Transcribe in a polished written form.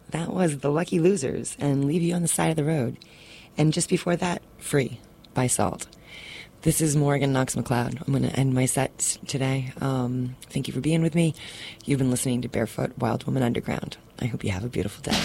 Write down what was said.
that was The Lucky Losers and Leave You on the Side of the Road. And just before that, Free by Salt. This is Morgan Knox McLeod. I'm going to end my set today. Thank you for being with me. You've been listening to Barefoot Wild Woman Underground. I hope you have a beautiful day.